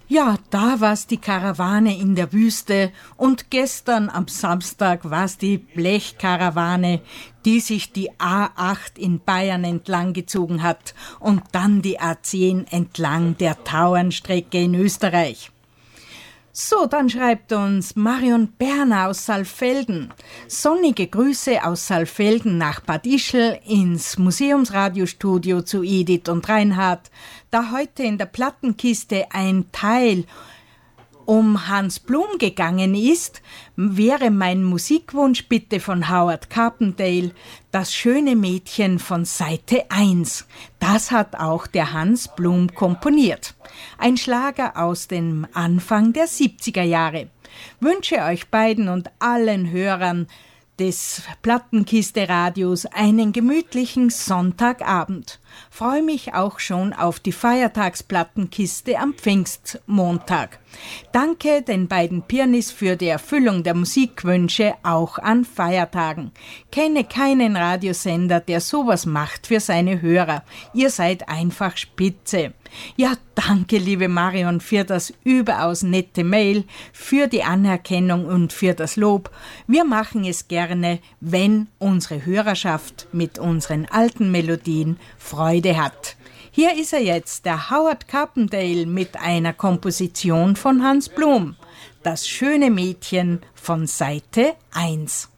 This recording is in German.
Ja, da war's die Karawane in der Wüste und gestern am Samstag war's die Blechkarawane, die sich die A8 in Bayern entlang gezogen hat und dann die A10 entlang der Tauernstrecke in Österreich. So, dann schreibt uns Marion Berner aus Saalfelden. Sonnige Grüße aus Saalfelden nach Bad Ischl ins Museumsradiostudio zu Edith und Reinhard. Da heute in der Plattenkiste ein Teil um Hans Blum gegangen ist, wäre mein Musikwunsch bitte von Howard Carpendale Das schöne Mädchen von Seite 1. Das hat auch der Hans Blum komponiert. Ein Schlager aus dem Anfang der 70er Jahre. Wünsche euch beiden und allen Hörern des Plattenkiste-Radios einen gemütlichen Sonntagabend. Freue mich auch schon auf die Feiertagsplattenkiste am Pfingstmontag. Danke den beiden Pirnis für die Erfüllung der Musikwünsche auch an Feiertagen. Kenne keinen Radiosender, der sowas macht für seine Hörer. Ihr seid einfach spitze. Ja, danke, liebe Marion, für das überaus nette Mail, für die Anerkennung und für das Lob. Wir machen es gerne, wenn unsere Hörerschaft mit unseren alten Melodien Freude hat. Hier ist er jetzt, der Howard Carpendale mit einer Komposition von Hans Blum. Das schöne Mädchen von Seite 1.